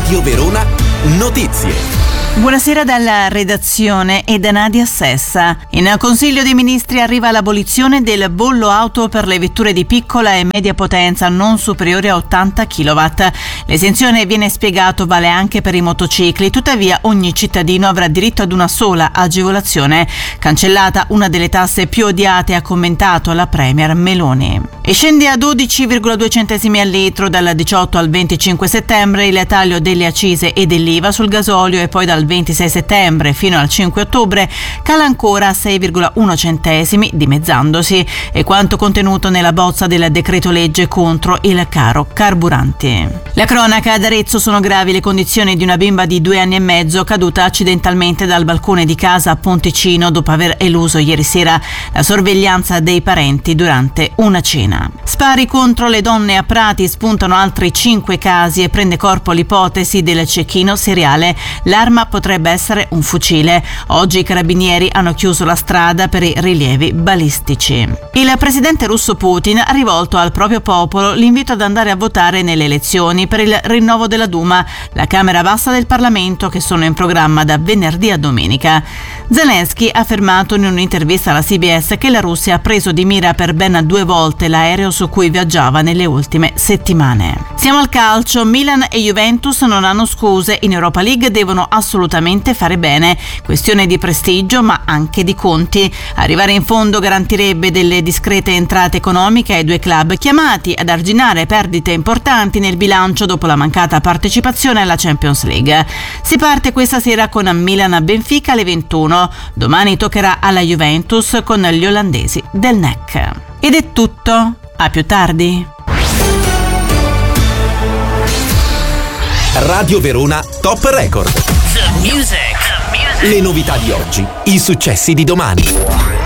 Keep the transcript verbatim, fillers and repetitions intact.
Radio Verona Notizie. Buonasera dalla redazione e da Nadia Sessa. In Consiglio dei Ministri arriva l'abolizione del bollo auto per le vetture di piccola e media potenza non superiori a ottanta chilowatt. L'esenzione, viene spiegato, vale anche per i motocicli, tuttavia ogni cittadino avrà diritto ad una sola agevolazione. Cancellata una delle tasse più odiate, ha commentato la Premier Meloni. E scende a dodici virgola due centesimi al litro dal diciotto al venticinque settembre il taglio delle accise e dell'I V A sul gasolio, e poi dal ventisei settembre fino al cinque ottobre cala ancora a sei virgola uno centesimi, dimezzandosi. È quanto contenuto nella bozza del decreto legge contro il caro carburanti. La cronaca: ad Arezzo sono gravi le condizioni di una bimba di due anni e mezzo caduta accidentalmente dal balcone di casa a Ponticino dopo aver eluso ieri sera la sorveglianza dei parenti durante una cena. Spari contro le donne a Prati, spuntano altri cinque casi e prende corpo l'ipotesi del cecchino seriale. L'arma potrebbe essere un fucile. Oggi i carabinieri hanno chiuso la strada per i rilievi balistici. Il presidente russo Putin ha rivolto al proprio popolo l'invito ad andare a votare nelle elezioni per il rinnovo della Duma, la Camera bassa del Parlamento, che sono in programma da venerdì a domenica. Zelensky ha affermato in un'intervista alla C B S che la Russia ha preso di mira per ben due volte l'aereo su cui viaggiava nelle ultime settimane. Siamo al calcio. Milan e Juventus non hanno scuse. In Europa League devono assolutamente fare bene. Questione di prestigio, ma anche di conti. Arrivare in fondo garantirebbe delle discrete entrate economiche ai due club, chiamati ad arginare perdite importanti nel bilancio dopo la mancata partecipazione alla Champions League. Si parte questa sera con Milan-Benfica alle ventuno. Domani toccherà alla Juventus con gli olandesi del N E C. Ed è tutto. A più tardi. Radio Verona Top Record. The music. The music. Le novità di oggi, i successi di domani.